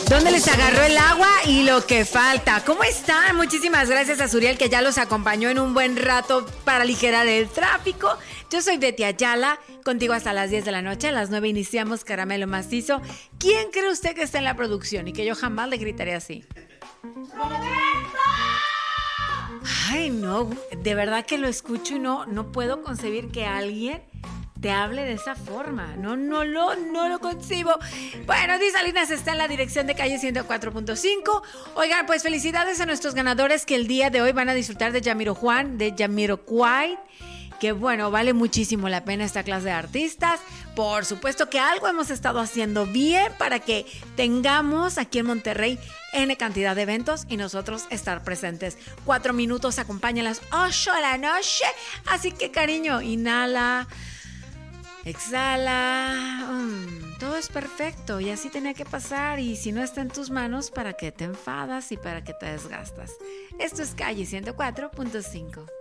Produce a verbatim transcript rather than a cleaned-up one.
¿Dónde les agarró el agua y lo que falta? ¿Cómo están? Muchísimas gracias a Suriel, que ya los acompañó en un buen rato para aligerar el tráfico. Yo soy Betty Ayala, contigo hasta las diez de la noche. A las nueve iniciamos Caramelo Macizo. ¿Quién cree usted que está en la producción? Y que yo jamás le gritaré así. ¡Roberto! Ay, no, de verdad que lo escucho y no, no puedo concebir que alguien te hable de esa forma. No, no lo, no lo concibo. Bueno, Di Salinas está en la dirección de calle ciento cuatro punto cinco. Oigan, pues felicidades a nuestros ganadores que el día de hoy van a disfrutar de Yamiro Juan, de Jamiroquai. Que bueno, vale muchísimo la pena esta clase de artistas. Por supuesto que algo hemos estado haciendo bien para que tengamos aquí en Monterrey N cantidad de eventos y nosotros estar presentes. Cuatro minutos acompañan las ocho de la noche. Así que, cariño, inhala, exhala. Mm, todo es perfecto y así tenía que pasar. Y si no está en tus manos, ¿para qué te enfadas y para qué te desgastas? Esto es Calle ciento cuatro punto cinco.